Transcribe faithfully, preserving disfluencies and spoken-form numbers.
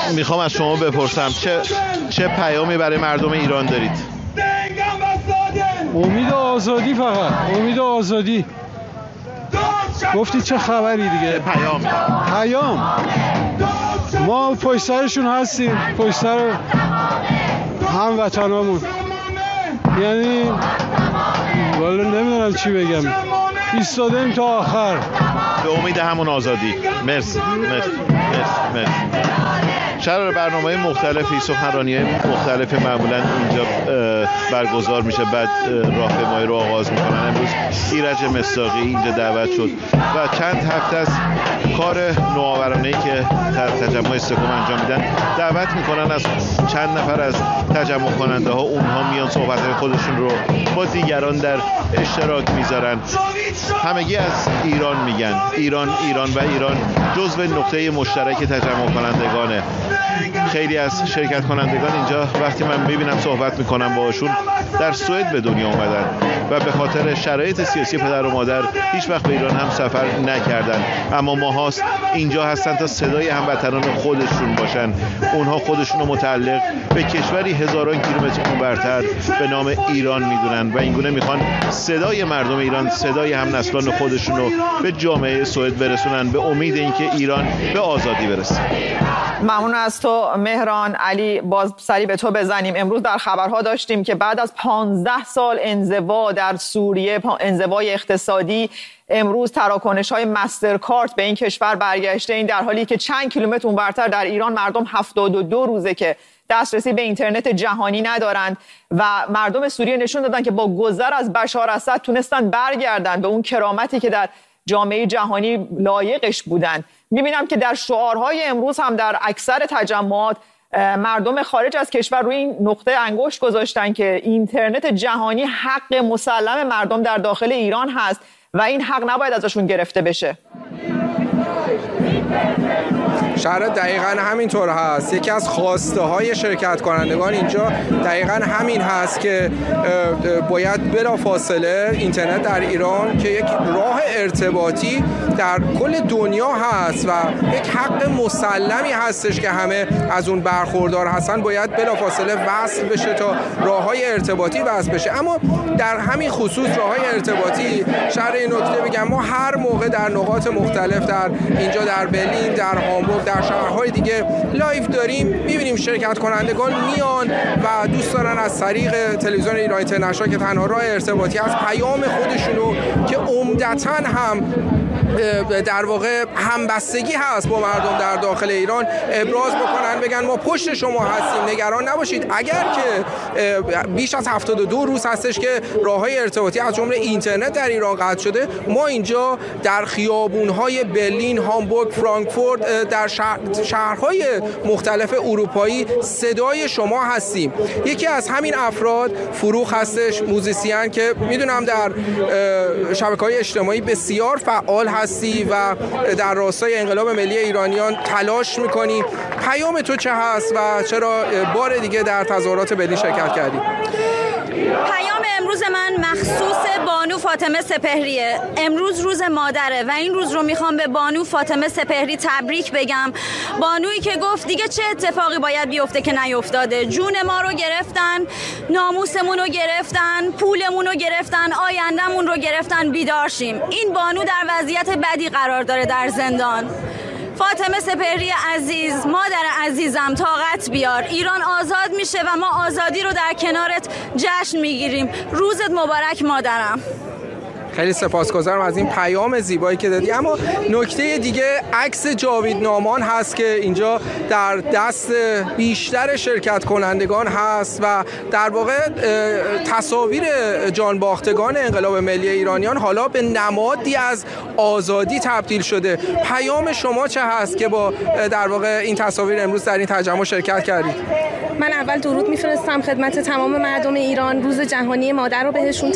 میخوام از شما بپرسم چه چه پیامی برای مردم ایران دارید؟ امید آزادی، فقط امید آزادی. گفتی چه خبری دیگه؟ پیام پیام ما پشت سرشون هستیم، پشت سر هموطنامون. یعنی والا نمیدونم چی بگم، ایستادیم تا آخر به امید همون آزادی. مرسی مرسی مرسی مرسی. شرار برنامه‌های مختلفی، سخنرانی‌های مختلف معمولاً اینجا برگزار میشه، بعد راهپیمایی رو آغاز میکنن. امروز ایرج مصداقی اینجا دعوت شد و چند هفته از کار نوآورانه‌ای که تجمع استکوم انجام میدن دعوت میکنن از چند نفر از تجمع کننده ها، اونها میان صحبت‌های خودشون رو با دیگران در اشتراک میذارن. همگی از ایران میگن، ایران ایران و ایران جزو نقطه مشترک تجمع کنندگانه. خیلی از شرکت کنندگان اینجا وقتی من میبینم صحبت میکنم باهاشون در سوئد به دنیا اومدن و به خاطر شرایط سیاسی پدر و مادر هیچ وقت به ایران هم سفر نکردن، اما ماهاست اینجا هستن تا صدای هموطنان خودشون باشن. اونها خودشون رو متعلق به کشوری هزاران کیلومتر اونورتر به نام ایران میدونن و اینگونه میخوان صدای مردم ایران، صدای هم نسلان خودشون رو به جامعه سوئد برسونن، به امید اینکه ایران به آزادی برسه. ممنون از تو مهران. علی، باز سری به تو بزنیم. امروز در خبرها داشتیم که بعد از پانزده سال انزوا در سوریه، انزوای اقتصادی، امروز تراکنش‌های مسترکارت به این کشور برگشته. این در حالی که چند کیلومتر اونورتر در ایران مردم هفتاد و دو روزه که دسترسی به اینترنت جهانی ندارند و مردم سوریه نشون دادن که با گذر از بشار اسد تونستن برگردن به اون کرامتی که در جامعه جهانی لایقش بودن. میبینم که در شعارهای امروز هم در اکثر تجمعات مردم خارج از کشور روی این نقطه انگشت گذاشتن که اینترنت جهانی حق مسلم مردم در داخل ایران هست و این حق نباید ازشون گرفته بشه. شرط دقیقاً همینطور هست. یکی از خواسته های شرکت کنندگان اینجا دقیقاً همین هست که باید بلافاصله اینترنت در ایران که یک راه ارتباطی در کل دنیا هست و یک حق مسلمی هستش که همه از اون برخوردار هستن، باید بلافاصله وصل بشه تا راههای ارتباطی وصل بشه. اما در همین خصوص راههای ارتباطی شرط این نکته بگم، ما هر موقع در نقاط مختلف، در اینجا در برلین، در هامبورگ، در شهرهای دیگه لایو داریم، می‌بینیم شرکت کنندگان میان و دوست دارن از طریق تلویزیون ایران اینترنشنال که تنها راه ارتباطی از پیام خودشونو که عمدتاً هم در واقع همبستگی هست با مردم در داخل ایران ابراز بکنن، بگن ما پشت شما هستیم، نگران نباشید. اگر که بیش از هفتاد و دو روز هستش که راههای ارتباطی از جمله اینترنت در ایران قطع شده، ما اینجا در خیابون‌های برلین، هامبورگ، فرانکفورت، در شهر، شهرهای مختلف اروپایی صدای شما هستیم. یکی از همین افراد فروخ هستش، موزیسین که میدونم در شبکه‌های اجتماعی بسیار فعال هستی و در راستای انقلاب ملی ایرانیان تلاش میکنی. پیام تو چه هست و چرا بار دیگه در تظاهرات برلین شرکت کردی؟ پیام امروز من مخصوص بانو فاطمه سپهریه. امروز روز مادره و این روز رو میخوام به بانو فاطمه سپهری تبریک بگم. بانویی که گفت دیگه چه اتفاقی باید بیفته که نیفتاده. جون ما رو گرفتن، ناموسمون رو گرفتن، پولمون رو گرفتن، آیندهمون رو گرفتن. بیدار شیم. این بانو در وضعیت بدی قرار داره در زندان. فاطمه سپهری عزیز، مادر عزیزم، طاقت بیار. ایران آزاد میشه و ما آزادی رو در کنارت جشن میگیریم. روزت مبارک مادرم. خیلی سپاسگزارم از این پیام زیبایی که دادی. اما نکته دیگه عکس جاوید نامان هست که اینجا در دست بیشتر شرکت کنندگان هست و در واقع تصاویر جانباختگان انقلاب ملی ایرانیان حالا به نمادی از آزادی تبدیل شده. پیام شما چه هست که با در واقع این تصاویر امروز در این تجمع شرکت کردید؟ من اول درود میفرستم خدمت تمام مردم ایران. روز جهانی مادر رو بهشون